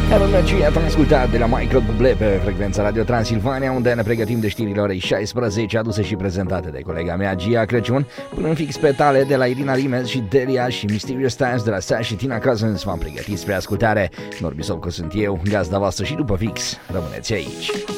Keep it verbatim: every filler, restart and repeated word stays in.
Energia transcultat de la Michael Bublé pe frecvența Radio Transilvania, unde ne pregătim de știrile orei șaisprezece, aduse și prezentate de colega mea Gia Crăciun, până în fix pe tale de la Irina Rimez și Delia și Mysterious Times de la Sasha și Tina Cousins. V-am pregătit spre ascultare. Norbi Solcu sunt eu, gazda voastră, și după fix rămâneți aici.